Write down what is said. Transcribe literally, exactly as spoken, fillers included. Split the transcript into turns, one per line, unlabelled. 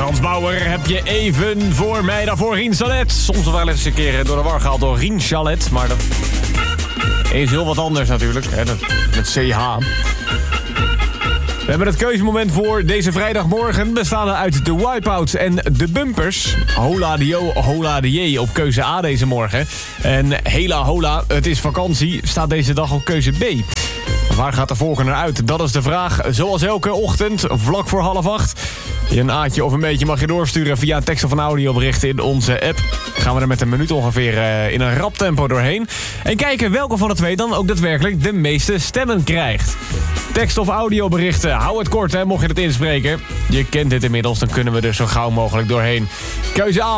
Frans Bauer heb je even voor mij. Daarvoor Rien Chalet. Soms wel eens een keer door de war gehaald door Rien Chalet. Maar dat is heel wat anders natuurlijk. Hè? Dat, met C H. We hebben het keuzemoment voor deze vrijdagmorgen. Bestaande uit de wipeouts en de bumpers. Hola de jo, hola de je op keuze A deze morgen. En hela hola, het is vakantie, staat deze dag op keuze B. Waar gaat de volgende naar uit? Dat is de vraag. Zoals elke ochtend, vlak voor half acht. Een aatje of een beetje mag je doorsturen via tekst of een audiobericht in onze app. Gaan we er met een minuut ongeveer uh, in een rap tempo doorheen. En kijken welke van de twee dan ook daadwerkelijk de meeste stemmen krijgt. Tekst of audioberichten, hou het kort hè, mocht je het inspreken. Je kent dit inmiddels, dan kunnen we er zo gauw mogelijk doorheen. Keuze A.